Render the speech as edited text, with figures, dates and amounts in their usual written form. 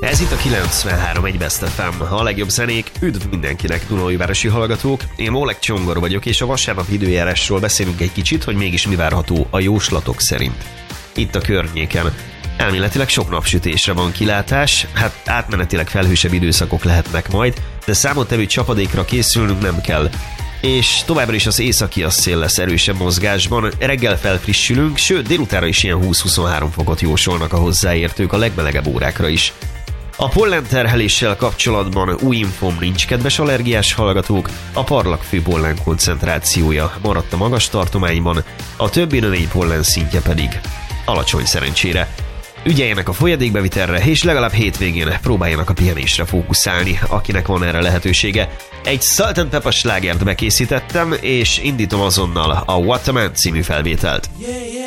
Ez itt a 93.1 Best FM, a legjobb zenék, üdv mindenkinek, Dunaújvárosi hallgatók. Én Oleg Csongor vagyok, és a vasárnap időjárásról beszélünk egy kicsit, hogy mégis mi várható a jóslatok szerint. Itt a környéken. Elméletileg sok napsütésre van kilátás, hát átmenetileg felhősebb időszakok lehetnek majd, de számottevő csapadékra készülnünk nem kell. És továbbra is az északi szél lesz erősebb mozgásban, reggel felfrissülünk, sőt délutánra is ilyen 20-23 fokot jósolnak a hozzáértők a legmelegebb órákra is. A pollenterheléssel kapcsolatban új infóm nincs, kedves allergiás hallgatók, a parlagfű pollen koncentrációja maradt a magas tartományban, a többi növény pollen szintje pedig alacsony szerencsére. Ügyeljenek a folyadékbevitelre, és legalább hétvégén próbáljanak a pihenésre fókuszálni, akinek van erre lehetősége. Egy Salt & Pepper slágert bekészítettem, és indítom azonnal a What a Man című felvételt. Yeah, yeah.